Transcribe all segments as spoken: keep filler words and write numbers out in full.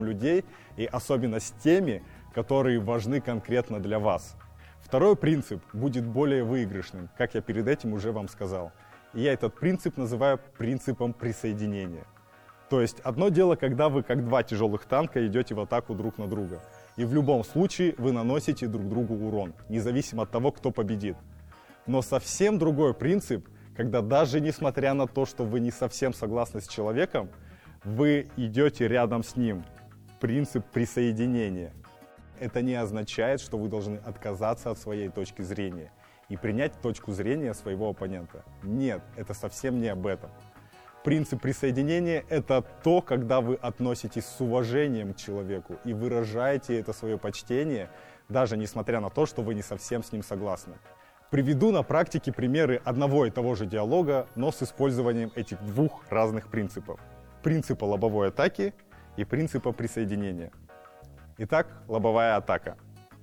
людей, и особенно с теми, которые важны конкретно для вас. Второй принцип будет более выигрышным, как я перед этим уже вам сказал. И я этот принцип называю принципом присоединения. То есть одно дело, когда вы как два тяжелых танка идете в атаку друг на друга. И в любом случае вы наносите друг другу урон, независимо от того, кто победит. Но совсем другой принцип, когда даже несмотря на то, что вы не совсем согласны с человеком, вы идете рядом с ним. Принцип присоединения. Это не означает, что вы должны отказаться от своей точки зрения и принять точку зрения своего оппонента. Нет, это совсем не об этом. Принцип присоединения – это то, когда вы относитесь с уважением к человеку и выражаете это свое почтение, даже несмотря на то, что вы не совсем с ним согласны. Приведу на практике примеры одного и того же диалога, но с использованием этих двух разных принципов. Принципа лобовой атаки и принципа присоединения. Итак, лобовая атака.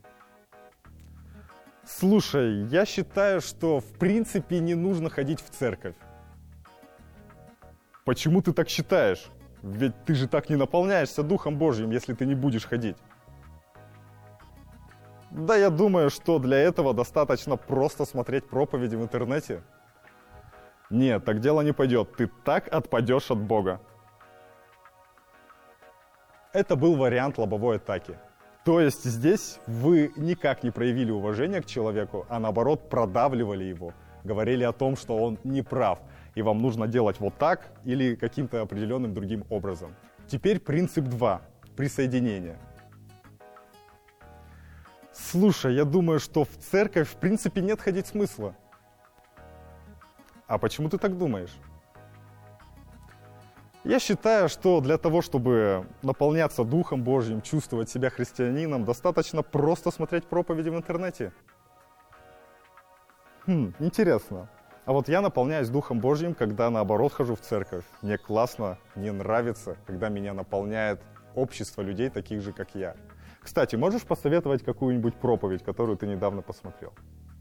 Слушай, я считаю, что в принципе не нужно ходить в церковь. Почему ты так считаешь? Ведь ты же так не наполняешься Духом Божьим, если ты не будешь ходить. Да я думаю, что для этого достаточно просто смотреть проповеди в интернете. Нет, так дело не пойдет. Ты так отпадешь от Бога. Это был вариант лобовой атаки. То есть здесь вы никак не проявили уважения к человеку, а наоборот продавливали его. Говорили о том, что он не прав, и вам нужно делать вот так или каким-то определенным другим образом. Теперь принцип два. Присоединение. Слушай, я думаю, что в церковь в принципе нет ходить смысла. А почему ты так думаешь? Я считаю, что для того, чтобы наполняться Духом Божьим, чувствовать себя христианином, достаточно просто смотреть проповеди в интернете. Хм, интересно. А вот я наполняюсь Духом Божьим, когда наоборот хожу в церковь. Мне классно, мне нравится, когда меня наполняет общество людей, таких же, как я. Кстати, можешь посоветовать какую-нибудь проповедь, которую ты недавно посмотрел?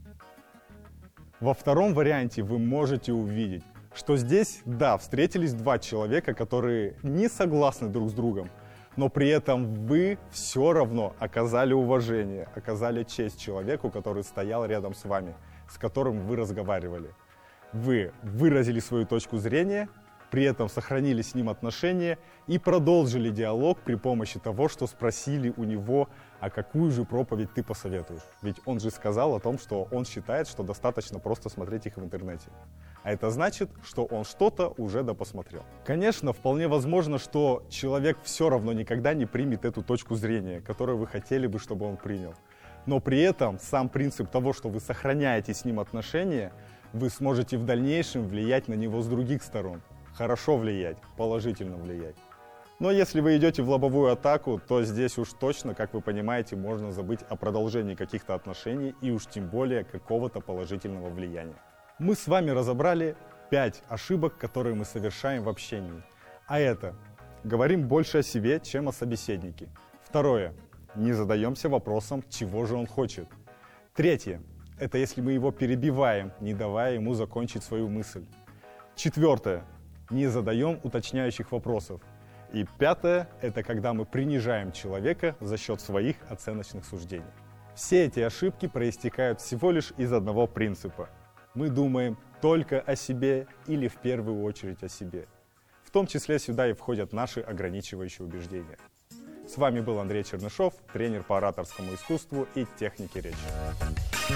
Во втором варианте вы можете увидеть, что здесь, да, встретились два человека, которые не согласны друг с другом, но при этом вы все равно оказали уважение, оказали честь человеку, который стоял рядом с вами, с которым вы разговаривали. Вы выразили свою точку зрения, при этом сохранили с ним отношения и продолжили диалог при помощи того, что спросили у него, а какую же проповедь ты посоветуешь. Ведь он же сказал о том, что он считает, что достаточно просто смотреть их в интернете. А это значит, что он что-то уже допосмотрел. Конечно, вполне возможно, что человек все равно никогда не примет эту точку зрения, которую вы хотели бы, чтобы он принял. Но при этом сам принцип того, что вы сохраняете с ним отношения, вы сможете в дальнейшем влиять на него с других сторон. Хорошо влиять, положительно влиять. Но если вы идете в лобовую атаку, то здесь уж точно, как вы понимаете, можно забыть о продолжении каких-то отношений и уж тем более какого-то положительного влияния. Мы с вами разобрали пять ошибок, которые мы совершаем в общении. А это: говорим больше о себе, чем о собеседнике. Второе: не задаемся вопросом, чего же он хочет. Третье: это если мы его перебиваем, не давая ему закончить свою мысль. Четвертое: не задаем уточняющих вопросов. И пятое – это когда мы принижаем человека за счет своих оценочных суждений. Все эти ошибки проистекают всего лишь из одного принципа. Мы думаем только о себе или в первую очередь о себе. В том числе сюда и входят наши ограничивающие убеждения. С вами был Андрей Чернышов, тренер по ораторскому искусству и технике речи.